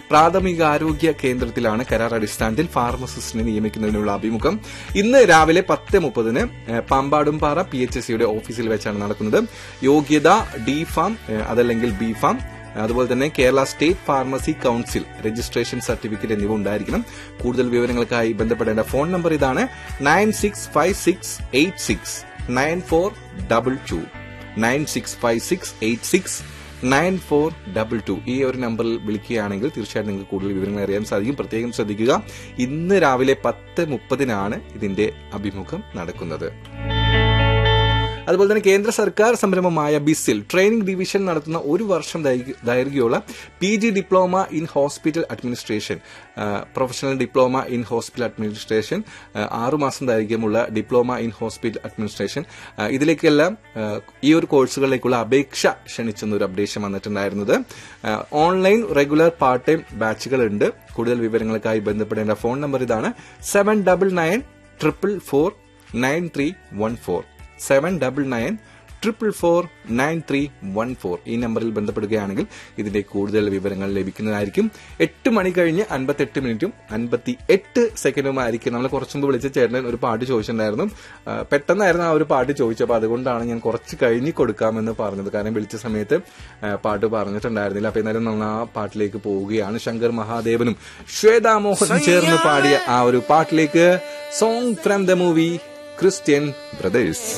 പ്രാഥമികാരോഗ്യ കേന്ദ്രത്തിലാണ് കരാർ അടിസ്ഥാനത്തിൽ ഫാർമസിസ്റ്റിനെ നിയമിക്കുന്നതിനുള്ള അഭിമുഖം. ഇന്ന് രാവിലെ 10:30 പാമ്പാടുംപാറ PHSയുടെ ഓഫീസിൽ വെച്ചാണ് നടക്കുന്നത്. യോഗ്യത D.Pharm അതല്ലെങ്കിൽ B.Pharm, അതുപോലെ തന്നെ Kerala state pharmacy council registration certificate എന്നിവ ഉണ്ടായിരിക്കണം. കൂടുതൽ വിവരങ്ങൾക്കായി ബന്ധപ്പെടേണ്ട ഫോൺ നമ്പർ ഇതാണ്: 9656869422 9656869422. ഈ ഒരു നമ്പറിൽ വിളിക്കുകയാണെങ്കിൽ തീർച്ചയായിട്ടും നിങ്ങൾക്ക് കൂടുതൽ വിവരങ്ങൾ അറിയാൻ സാധിക്കും. പ്രത്യേകം ശ്രദ്ധിക്കുക, ഇന്ന് രാവിലെ 10:30 ഇതിന്റെ അഭിമുഖം നടക്കുന്നത്. അതുപോലെ തന്നെ കേന്ദ്ര സർക്കാർ സംരംഭമായ ബിസിൽ ട്രെയിനിംഗ് ഡിവിഷൻ നടത്തുന്ന 1 വർഷം ദൈർഘ്യമുള്ള PG diploma in hospital administration, professional diploma in hospital administration, 6 മാസം ദൈർഘ്യമുള്ള ഡിപ്ലോമ ഇൻ ഹോസ്പിറ്റൽ അഡ്മിനിസ്ട്രേഷൻ, ഇതിലേക്കെല്ലാം ഈ ഒരു കോഴ്സുകളിലേക്കുള്ള അപേക്ഷ ക്ഷണിച്ചെന്നൊരു അപ്ഡേഷൻ വന്നിട്ടുണ്ടായിരുന്നത്. Online regular part time ബാച്ചുകളുണ്ട്. കൂടുതൽ വിവരങ്ങൾക്കായി ബന്ധപ്പെടേണ്ട ഫോൺ നമ്പർ ഇതാണ്: 7994449314 7994449314. ഈ നമ്പറിൽ ബന്ധപ്പെടുകയാണെങ്കിൽ ഇതിന്റെ കൂടുതൽ വിവരങ്ങൾ ലഭിക്കുന്നതായിരിക്കും. 8 മണി കഴിഞ്ഞ് 58 മിനിറ്റും 58 സെക്കൻഡുമായിരിക്കും. നമ്മൾ കുറച്ചു മുമ്പ് വിളിച്ച ചേട്ടൻ ഒരു പാട്ട് ചോദിച്ചിട്ടുണ്ടായിരുന്നു. പെട്ടെന്നായിരുന്നു ആ ഒരു പാട്ട് ചോദിച്ചപ്പോൾ അതുകൊണ്ടാണ് ഞാൻ കുറച്ച് കഴിഞ്ഞ് കൊടുക്കാമെന്ന് പറഞ്ഞത്. കാരണം വിളിച്ച സമയത്ത് പാട്ട് പറഞ്ഞിട്ടുണ്ടായിരുന്നില്ല. അപ്പൊ എന്നാലും നമ്മൾ ആ പാട്ടിലേക്ക് പോവുകയാണ്. ശങ്കർ മഹാദേവനും ശ്വേതാ മോഹനും ചേർന്ന് പാടിയ ആ ഒരു പാട്ടിലേക്ക്. Song from the movie Christian brothers.